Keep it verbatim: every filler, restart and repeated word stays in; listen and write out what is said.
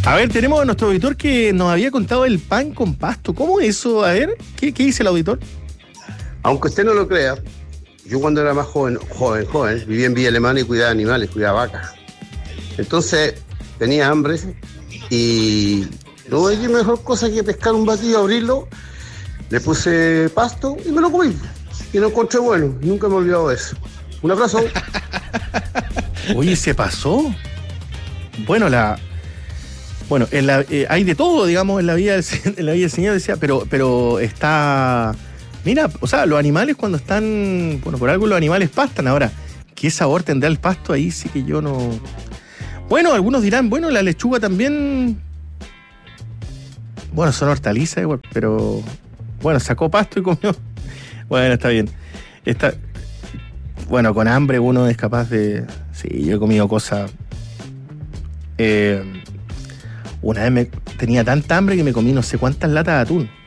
A ver, tenemos a nuestro auditor que nos había contado el pan con pasto. ¿Cómo es eso? A ver, ¿qué, qué dice el auditor? Aunque usted no lo crea, yo cuando era más joven, joven, joven, vivía en Villa Alemana y cuidaba animales, cuidaba vacas. Entonces tenía hambre y no hay mejor cosa que pescar un batido, abrirlo, le puse pasto y me lo comí. Y lo encontré bueno, nunca me he olvidado de eso. Un abrazo. Oye, ¿se pasó? Bueno, la... Bueno, en la, eh, hay de todo, digamos, en la vida del, en la vida del Señor, decía, pero, pero está... Mira, o sea, los animales cuando están... Bueno, por algo los animales pastan. Ahora, ¿qué sabor tendrá el pasto? Ahí sí que yo no... Bueno, algunos dirán, bueno, la lechuga también... Bueno, son hortalizas igual, pero... Bueno, sacó pasto y comió. Bueno, está bien. Está... Bueno, con hambre uno es capaz de... Sí, yo he comido cosas... Eh... Una vez me tenía tanta hambre que me comí no sé cuántas latas de atún.